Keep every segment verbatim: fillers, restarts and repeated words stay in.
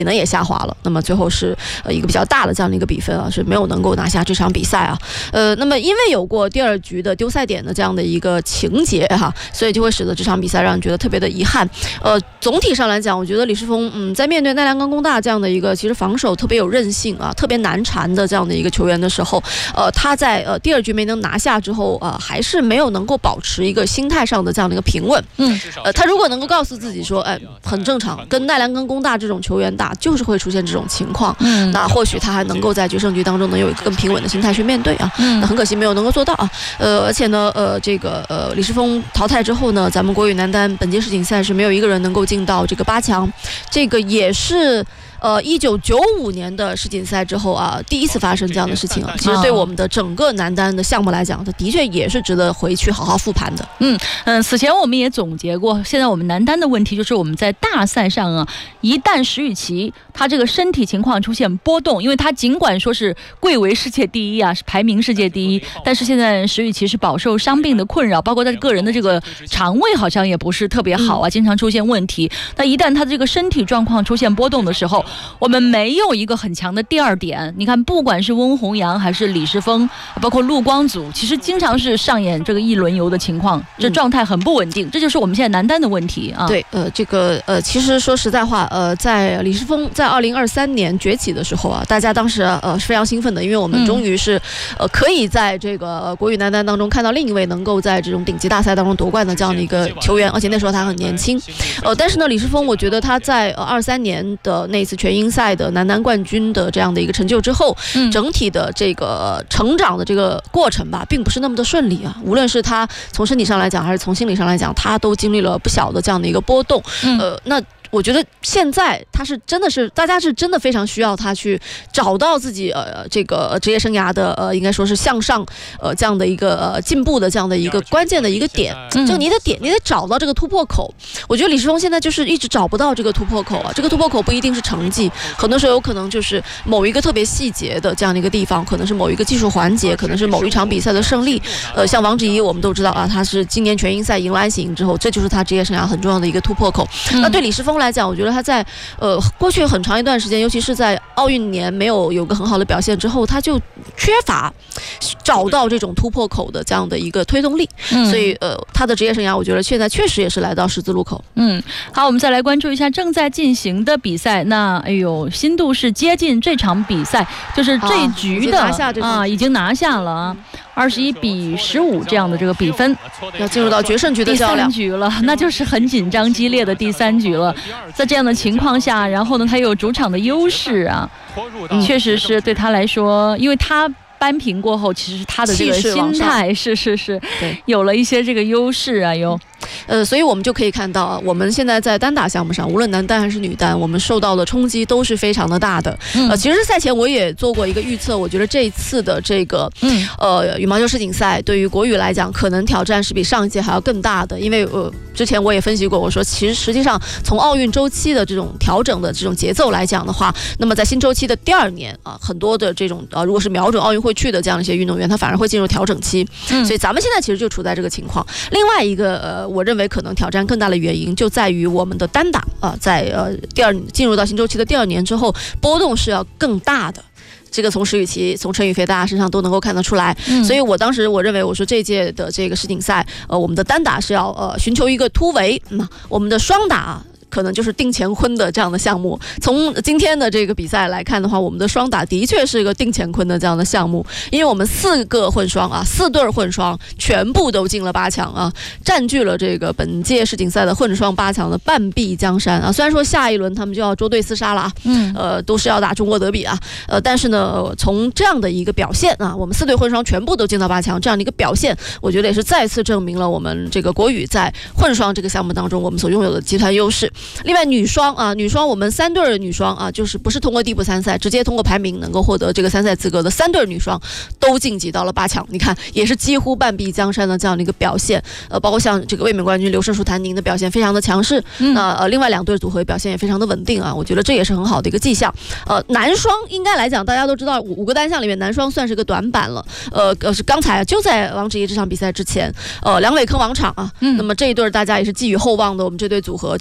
可能也下滑了，那么最后是呃一个比较大的这样的一个比分啊，是没有能够拿下这场比赛啊。呃，那么因为有过第二局的丢赛点的这样的一个情节哈，所以就会使得这场比赛让人觉得特别的遗憾。呃，总体上来讲，我觉得李世峰嗯在面对奈良冈功大这样的一个其实防守特别有韧性啊、特别难缠的这样的一个球员的时候，呃，他在呃第二局没能拿下之后啊、呃，还是没有能够保持一个心态上的这样的一个平稳。嗯，呃，他如果能够告诉自己说，哎，很正常，跟奈良冈功大这种球员打。就是会出现这种情况，嗯，那或许他还能够在决胜局当中能有一个更平稳的心态去面对啊，嗯，那很可惜没有能够做到啊，呃，而且呢，呃，这个呃李世峰淘汰之后呢，咱们国羽男单本届世锦赛是没有一个人能够进到这个八强，这个也是。呃，一九九五年的世锦赛之后啊，第一次发生这样的事情啊，其实对我们的整个男单的项目来讲，它的确也是值得回去好好复盘的。 嗯嗯，此前我们也总结过，现在我们男单的问题就是我们在大赛上啊，一旦石宇奇他这个身体情况出现波动，因为他尽管说是贵为世界第一啊，是排名世界第一，但是现在石宇奇是饱受伤病的困扰，包括他个人的这个肠胃好像也不是特别好啊，经常出现问题。那一旦他这个身体状况出现波动的时候，我们没有一个很强的第二点。你看，不管是温宏洋还是李世峰，包括陆光祖，其实经常是上演这个一轮游的情况，这状态很不稳定，这就是我们现在男单的问题啊。 对，呃，这个呃，其实说实在话，呃，在李世峰在二零二三年崛起的时候啊，大家当时呃是非常兴奋的，因为我们终于是、嗯、呃可以在这个国羽男单当中看到另一位能够在这种顶级大赛当中夺冠的这样的一个球员，而且那时候他很年轻。呃，但是呢，李世峰，我觉得他在呃二三年的那次全英赛的男单冠军的这样的一个成就之后，嗯、整体的这个成长的这个过程吧，并不是那么的顺利啊。无论是他从身体上来讲，还是从心理上来讲，他都经历了不小的这样的一个波动。嗯、呃，那。我觉得现在他是真的是大家是真的非常需要他去找到自己呃这个职业生涯的呃应该说是向上呃这样的一个呃进步的这样的一个关键的一个点，就你的点你得找到这个突破口。我觉得李世峰现在就是一直找不到这个突破口啊，这个突破口不一定是成绩，很多时候有可能就是某一个特别细节的这样的一个地方，可能是某一个技术环节，可能是某一场比赛的胜利。呃，像王芷怡我们都知道啊，他是今年全英赛赢了安喜莹之后，这就是他职业生涯很重要的一个突破口。那对李世峰来讲，我觉得他在呃过去很长一段时间，尤其是在奥运年没有有个很好的表现之后，他就缺乏找到这种突破口的这样的一个推动力，嗯、所以呃他的职业生涯，我觉得现在确实也是来到十字路口。 嗯，好，我们再来关注一下正在进行的比赛。那哎呦，新度是接近这场比赛，就是这一局的 啊, 啊，已经拿下了啊。二十一比十五这样的这个比分， 要进入到决胜局的较量， 第三局了，那就是很紧张激烈的第三局了。在这样的情况下，然后呢，他有主场的优势啊，嗯、确实是对他来说，因为他扳平过后，其实他的这个心态是是是有了一些这个优势啊，有。 呃，所以我们就可以看到啊，我们现在在单打项目上，无论男单还是女单，我们受到的冲击都是非常的大的。呃，其实赛前我也做过一个预测，我觉得这一次的这个呃羽毛球世锦赛对于国羽来讲，可能挑战是比上一届还要更大的，因为呃之前我也分析过，我说其实实际上从奥运周期的这种调整的这种节奏来讲的话，那么在新周期的第二年啊，很多的这种呃如果是瞄准奥运会去的这样一些运动员，他反而会进入调整期。嗯，所以咱们现在其实就处在这个情况。另外一个呃，我认为可能挑战更大的原因就在于我们的单打啊、呃，在呃第二进入到新周期的第二年之后，波动是要更大的。这个从石宇奇、从陈雨菲大家身上都能够看得出来，嗯、所以我当时我认为，我说这届的这个世锦赛，呃，我们的单打是要呃寻求一个突围，嗯，我们的双打可能就是定乾坤的这样的项目。从今天的这个比赛来看的话，我们的双打的确是一个定乾坤的这样的项目，因为我们四个混双啊，四对混双全部都进了八强啊，占据了这个本届世锦赛的混双八强的半壁江山啊。虽然说下一轮他们就要捉对厮杀了啊，嗯，呃，都是要打中国德比啊，呃，但是呢，从这样的一个表现啊，我们四对混双全部都进到八强，这样的一个表现，我觉得也是再次证明了我们这个国羽在混双这个项目当中我们所拥有的集团优势。另外女双啊，女双我们三对女双啊，就是不是通过第一步参赛，直接通过排名能够获得这个参赛资格的三对女双都晋级到了八强。你看，也是几乎半壁江山的这样的一个表现。呃，包括像这个卫冕冠军刘胜书、谭宁的表现非常的强势。嗯、那呃，另外两对组合表现也非常的稳定啊，我觉得这也是很好的一个迹象。呃，男双应该来讲，大家都知道五五个单项里面男双算是个短板了。呃，呃是刚才就在王芷怡这场比赛之前，呃，梁伟坑王昶啊，嗯、那么这一对大家也是寄予厚望的，我们这对组合其实也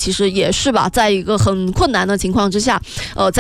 也是吧，在一个很困难的情况之下，呃。